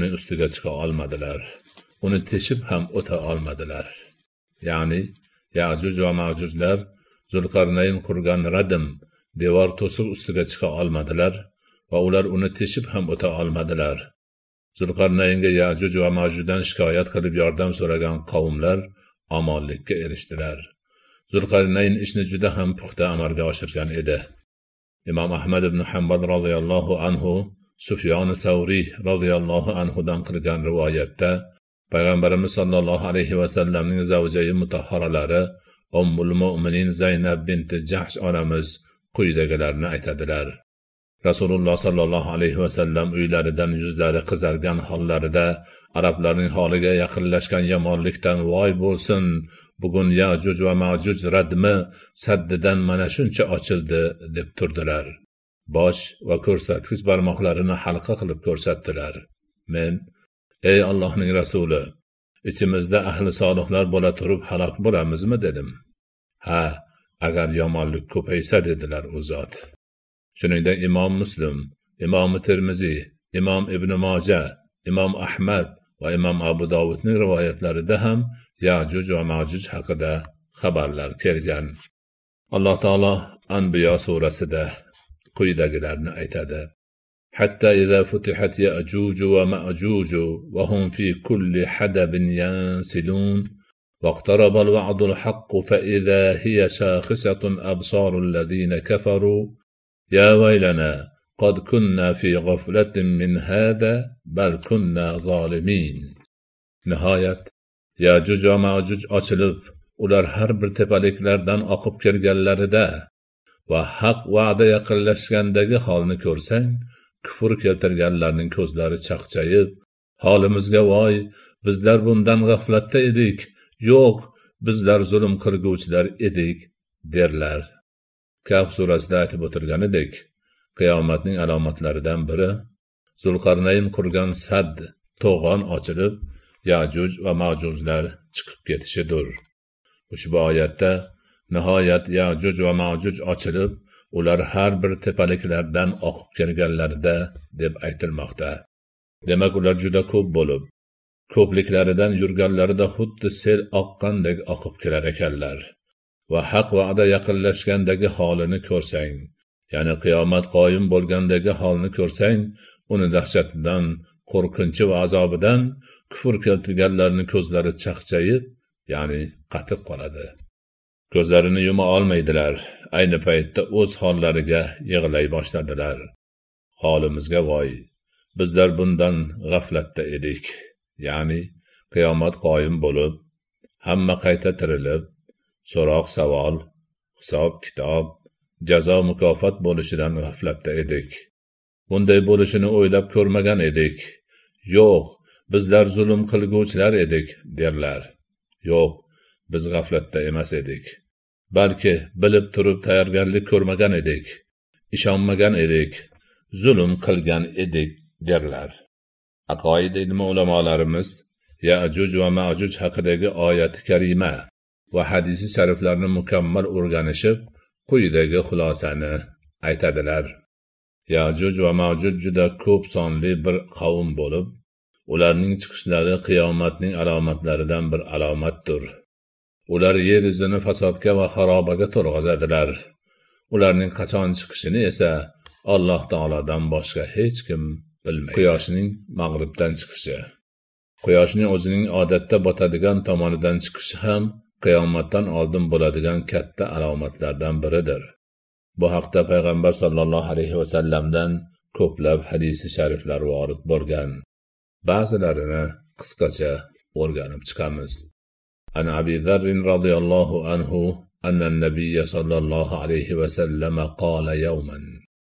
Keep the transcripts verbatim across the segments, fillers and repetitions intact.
uning ustiga chiqa olmadilar. Uni teshib ham o'ta olmadilar. Ya'ni Ya'juj va Ma'jujlar Zulqarnayn qurgan radim, devor to'siq ustiga chiqa olmadilar va ular uni teshib ham o'ta olmadilar. Zulqarnaynga Ya'juj va Ma'jujdan shikoyat qilib yordam so'ragan qavmlar omonlikka erishdilar. Zulqarnayn ishni juda ham puxta amalga oshirgan edi. Imom Ahmad ibn Hanbal roziyallohu anhu Sufyon Savriy roziyallohu anhudan qilgan rivoyatda Payg'ambarimiz sollallohu alayhi va sallamning zavjayi mutahharalari Ummul Mu'minin Zaynab binti Jahsh onamiz quyidagilarni aytadilar. Rasululloh sollallohu alayhi va sallam uylaridan yuzlari qizargan hollarida arablarning holiga yaqinlashgan yomonlikdan voy bo'lsin, bugun Ya'juj va Ma'juj radmi saddidan mana shuncha ochildi deb turdilar. Bosh va ko'rsatkich barmoqlarini halqa qilib ko'rsatdilar. Men, ey Allohning rasuli, ichimizda ahli solihlar bo'la turib halok bo'lamizmi dedim. Ha, agar yomonlik ko'paysa dedilar u zot. Shuningdek Imom Muslim, Imom Termiziy, Imom Ibn Moja, Imom Ahmad va Imom Abu Dovudning rivoyatlarida ham Ya'juj va Ma'juj haqida xabarlar kelgan. Alloh taolo Anbiyo surasida quyidagilarni aytadi. Hatta idza futihat Ya'juj va Ma'juj va hum fi kulli hadabin yansilun waqtaraba al-wa'du al-haqq fa idza hiya shakhisatun absaru alladhina kafaru ya waylana qad kunna fi ghaflatin min hada bal kunna zalimin. Nihoyat Ya'juj va Ma'juj ochilib, ular har bir tepaliklardan oqib kelganlarida va haq va'da yaqinlashgandagi holni ko'rsang, kufr keltirganlarning ko'zlari chaqchayib, holimizga voy, bizlar bundan g'aflatda edik, yo'q, bizlar zulm qilguvchilar edik derlar. Kahf surasida aytib o'tilganidek, qiyomatning alomatlaridan biri Zulqarnayn qurgan sad, to'g'on ochilib, Ya'juj va Ma'jujlar chiqib ketishidir. Ushbu oyatda nihoyat Ya'juj va Ma'juj ochilib, ular har bir tepaliklardan oqib kelganlarida deb aytilmoqda. Demak, ular juda ko'p bo'lib, ko'pliklaridan yurganlarida xuddi sel oqqandek oqib kelar ekanlar. Va haq va'da yaqinlashgandagi holini ko'rsang, ya'ni qiyomat qoyim bo'lgandagi holni ko'rsang, uni dahshatidan, qo'rqinchi va azobidan kufr keltirganlarning ko'zlari chaqchayib, ya'ni qatib qoladi. Ko'zlarini yuma olmaydilar. Ayni paytda o'z hollariga yig'lay boshladilar. Holimizga voy, bizlar bundan g'aflatda edik. Ya'ni qiyomat qoyim bo'lib, hamma qayta tirilib, so'roq savol, hisob kitob, jazo mukofot bo'lishidan g'aflatda edik. Bunday bo'lishini o'ylab ko'rmagan edik. Yo'q, bizlar zulm qilguvchilar edik derlar. Yo'q, biz g'aflatda emas edik. Balki bilib turib tayyorgarlik ko'rmagan edik, ishonmagan edik, zulm qilgan edik derlar. Aqoid ilmi ulamolarimiz Ya'juj va Ma'juj haqidagi oyati karima va hadisi shariflarni mukammal o'rganishib, quyidagi xulosani aytadilar. Ya'juj va Ma'juj juda ko'p sonli bir qavm bo'lib, ularning chiqishlari qiyomatning alomatlaridan bir alomatdir. Ular yer yuzini fasodga va xarobaga to'lg'azadilar. Ularning qachon chiqishini esa Alloh taolodan boshqa hech kim bilmaydi. Quyoshning mag'ribdan chiqishi. Quyoshning o'zining odatda botadigan tomonidan chiqishi ham qiyomatdan oldin bo'ladigan katta alomatlardan biridir. Bu haqda payg'ambar sollallohu alayhi va sallamdan ko'plab hadisi shariflar vorid bo'lgan. Ba'zilarini qisqacha o'rganib chiqamiz. An Abi Dharr radhiyallohu anhu anna an-nabiy sallallohu alayhi va sallam qala yawman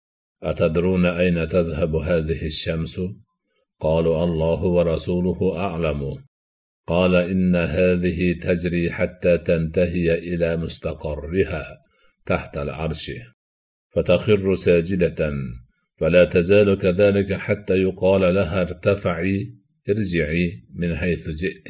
atadruna ayna tadhhabu hadhihi ash-shamsu qalu Allahu wa rasuluhu a'lamu qala inna hadhihi tajri hatta tantahiya ila mustaqarriha tahta al-'arshi fatakhirru sajidatan فلا تزال كذلك حتى يقال لها ارتفعي ارجعي من حيث جئت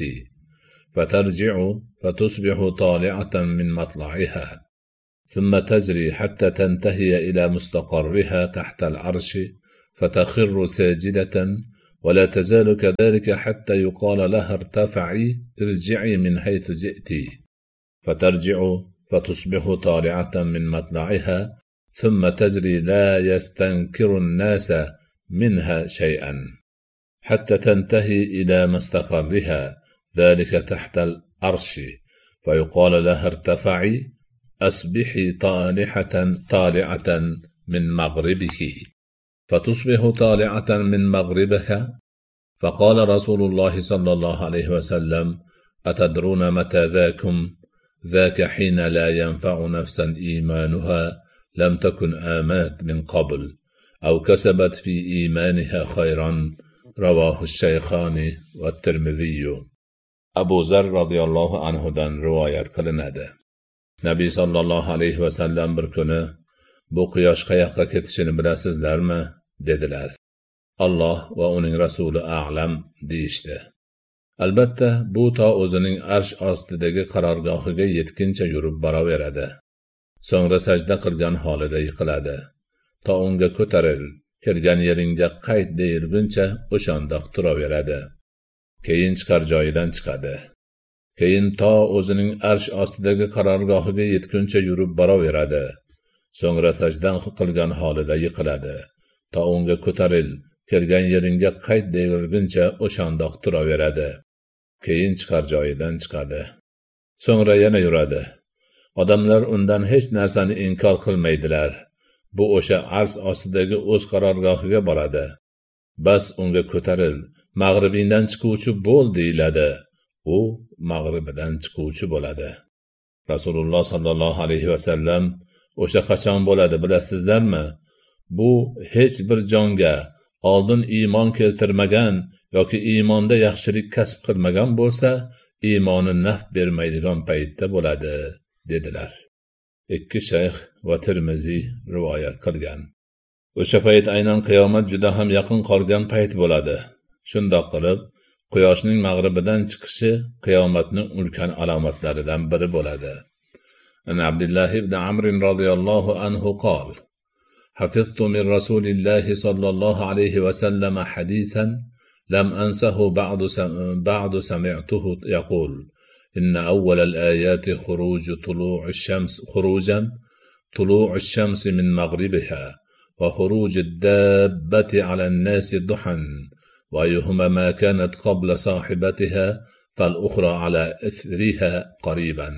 فترجع فتصبح طالعة من مطلعها ثم تجري حتى تنتهي إلى مستقرها تحت العرش فتخر ساجدة ولا تزال كذلك حتى يقال لها ارتفعي ارجعي من حيث جئت، فترجع فتصبح طالعة من مطلعها ثم تجري لا يستنكر الناس منها شيئا حتى تنتهي إلى مستقرها، ذلك تحت الأرش، فيقال لها ارتفعي أصبحي طالعة طالعة من مغربك، فتصبح طالعة من مغربها. فقال رسول الله صلى الله عليه وسلم: أتدرون متى ذاكم؟ ذاك حين لا ينفع نفسا إيمانها لم تكن آمنت من قبل أو كسبت في إيمانها خيرا. رواه الشيخان والترمذي. أبو ذر رضي الله عنه دان روايات qilinadi. Nabiy sallallohu alayhi vasallam bir kuni: "Bu quyosh qayoqqa ketishini bilasizlarmi?" dedilar. Alloh va uning rasuli a'lam deyishdi. Albatta, bu to o'zining arsh ostidagi qarorgohiga yetguncha yurib boraveradi. So'ngra sajda qilgan holida yiqiladi. To unga ko'taril, kelgan yeringga qayt deyilguncha o'shandoq turaveradi. Keyin chiqar joyidan chiqadi. Keyin to o'zining arsh ostidagi qarorgohiga yetguncha yurib boraveradi. So'ngra sajda qilgan holida yiqiladi. To unga ko'taril, kelgan yeringga qayt deyilguncha o'shandoq turaveradi. Keyin chiqar joyidan chiqadi. So'ngra yana yuradi. Odamlar undan hech narsani inkor qilmaydilar. Bu o'sha arsh ostidagi o'z qarorgohiga boradi. Bas unga ko'taril, mag'ribingdan chiquvchi bo'l deyiladi. U mag'ribidan chiquvchi bo'ladi. Rasululloh sallallohu alayhi vasallam: "O'sha qachon bo'ladi bilasizlarmi? Bu hech bir jonga oldin iymon keltirmagan yoki iymonda yaxshilik kasb qilmagan bo'lsa, iymoni naf bermaydigan paytda bo'ladi", dedilar. Ikki shayx va Tirmiziy rivoyat qilgan. O'sha payt aynan qiyomat juda ham yaqin qolgan payt bo'ladi. Shundoq qilib, quyoshning mag'ribidan chiqishi qiyomatning ulkan alomatlaridan biri bo'ladi. An Abdullah ibn Amr radhiyallohu anhu qol: حفظت من رسول الله صلى الله عليه وسلم حديثا لم أنسه بعد بعد سمعته يقول: إن أول الآيات خروج طلوع الشمس خروجا طلوع الشمس من مغربها وخروج الدابة على الناس ضحى، وأيهما ما كانت قبل صاحبتها فالأخرى على إثرها قريبا.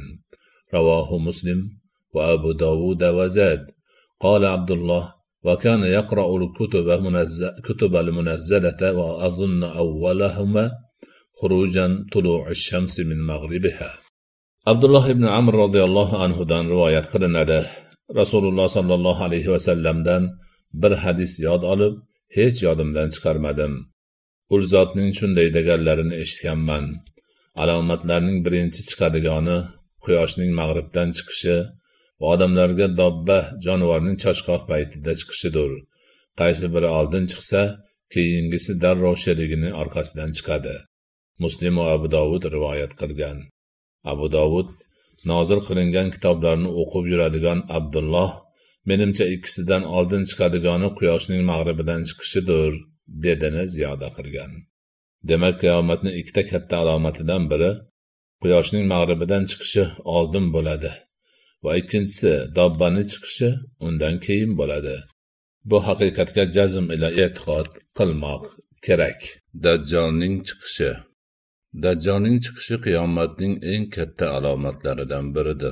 رواه مسلم وأبو داود وزاد. قال عبد الله: وكان يقرأ الكتب منزل كتب المنزلة وأظن أولهما خروجا طلوع الشمس من مغربها. Abdullah ibn Amr radhiyallohu anhu dan rivoyat qilinadi. Rasululloh sallallohu alayhi vasallamdan bir hadis yod olib, hech yodimdan chiqarmadim. Ul zotning shunday deganlarini eshitganman: alomatlarning birinchi chiqadigani quyoshning mag'ribdan chiqishi va odamlarga dobba jonivorning choshqoq paytida chiqishidir. Qaysi biri oldin chiqsa, keyingisi darrov sherigining orqasidan chiqadi. Muslim va Abu Dovud rivoyat qilgan. Abu Dovud: nozil qilingan kitoblarni o'qib yuradigan Abdulloh: menimcha ikkisidan oldin chiqadigani quyoshning mag'ribidan chiqishidir, dedini ziyoda qilgan. Demak, qiyomatning ikkita katta alomatidan biri quyoshning mag'ribidan chiqishi oldin bo'ladi va ikkinchisi dobbani chiqishi undan keyin bo'ladi. Bu haqiqatga jazm ila e'tiqod qilmoq kerak. Dajjolning chiqishi. Dajjolning chiqishi qiyomatning eng katta alomatlaridan biridir.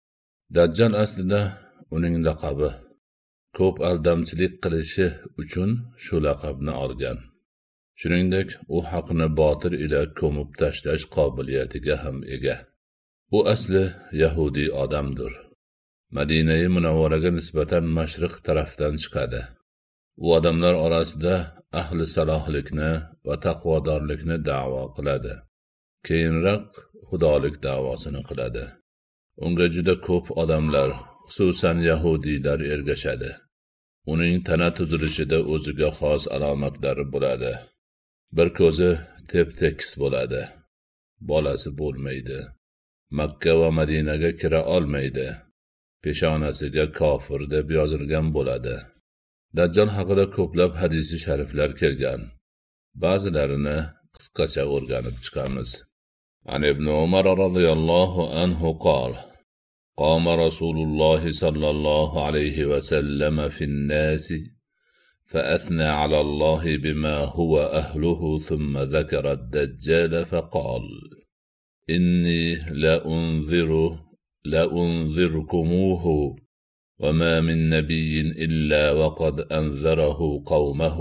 Dajjal aslida uning laqabi. Ko'p aldamchilik qilishi uchun shu laqabni olgan. Shuningdek, u haqni botil ila ko'mib tashlash qobiliyatiga ham ega. U asli yahudiy odamdir. Madina-i Munavvaraga nisbatan mashriq tarafdan chiqadi. U odamlar orasida ahli salohlikni va taqvodorlikni da'vo qiladi. Keyinroq xudolik da'vosini qiladi. Unga juda ko'p odamlar, xususan yahudiylar ergashadi. Uning tana tuzilishida o'ziga xos alomatlari bo'ladi. Bir ko'zi tep-tekis bo'ladi. Bolasi bo'lmaydi. Makka va Madinaga kira olmaydi. Peshonasiga kofir deb yozilgan bo'ladi. Dajjal haqida ko'plab hadisi shariflar kelgan. ba'zilarini qisqacha o'rganib chiqamiz. An ibn Umar radhiyallohu anhu qol: قام رسول الله صلى الله عليه وسلم في الناس فأثنى على الله بما هو أهله ثم ذكر الدجال فقال: إني لأنذر لأنذركموه وما من نبي إلا وقد أنذره قومه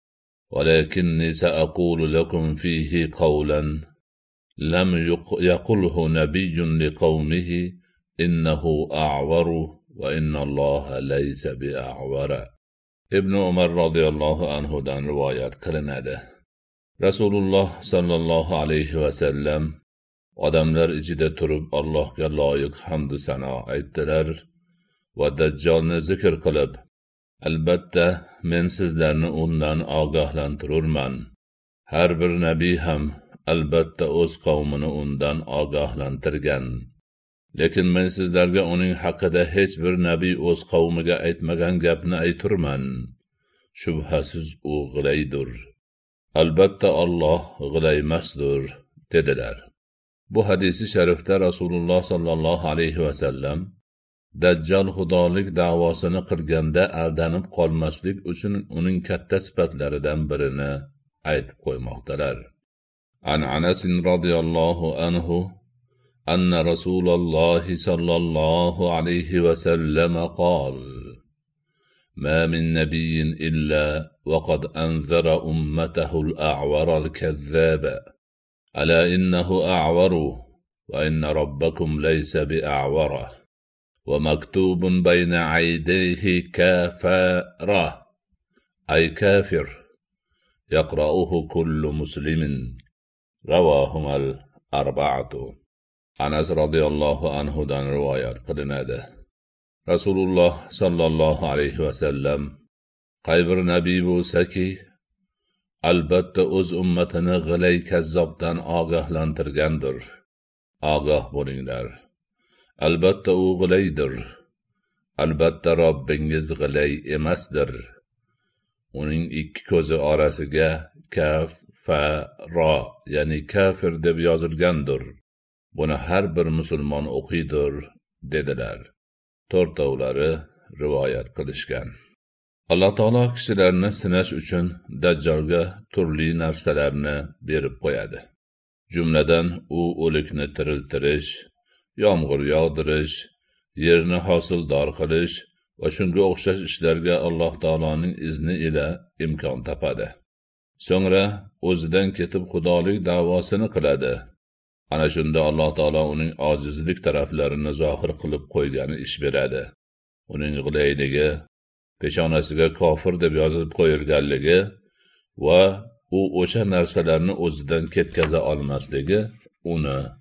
ولكني سأقول لكم فيه قولا لم يقله نبي لقومه إنه أعور وإن الله ليس بأعور. ibn Umar radhiyallohu anhu dan rivoyat qilinadi. Rasululloh sallallohu alayhi va sallam odamlar ichida turib Allohga loyiq hamd va sano aytdilar va Dajjolni zikr qilib: albatta men sizlarni undan ogohlantirurman. Har bir nabiy ham albatta o'z qavmini undan ogohlantirgan. Lekin men sizlarga uning haqida hech bir nabiy o'z qavmiga aytmagan gapni ayturman. Shubhasiz u g'ilaydir. Albatta Alloh g'ilaymasdir dedilar. Bu hadisi sharifda Rasululloh sallallohu alayhi va sallam Dajjal xudolik da'vosini qilganda aldanib qolmaslik uchun uning katta sifatlaridan birini aytib qo'ymoqdalar. An Anas radhiyallohu anhu أن رسول الله صلى الله عليه وسلم قال: ما من نبي إلا وقد أنذر أمته الأعور الكذاب ألا إنه أعور وإن ربكم ليس بأعوره ومكتوب بين عيديه كافرة أي كافر يقرأه كل مسلم. رواهما الأربعة. Anas radhiyallohu anhu dan rivoyat qilinadi. Rasululloh sallallohu alayhi va sallam qay bir nabiy bo'lsa-ki, albatta o'z ummatini g'ilay kazzobdan ogohlantirgandir. Ogoh bo'linglar. Albatta u g'ilaydir. Albatta Robbingiz g'ilay emasdir. Uning ikki ko'zi orasiga kaf fa ro, ya'ni kafir deb yozilgandir. Buni har bir musulmon o'qiydir dedilar. To'rtovlari rivoyat qilishgan. Alloh taolo kishilarni sinash uchun Dajjolga turli narsalarni berib qo'yadi. Jumladan u o'likni tiriltirish, yomg'ir yog'dirish, yerni hosildor qilish va shunga o'xshash ishlarga Alloh taoloning izni ila imkon topadi. So'ngra o'zidan ketib xudolik da'vosini qiladi. Ana shunda Alloh taolo uning ojizlik taraflarini zohir qilib qo'ygani ish beradi. Uning g'ilayligi, peshonasiga kofir deb yozilib qo'yilganligi va u o'sha narsalarni o'zidan ketkaza olmasligi uni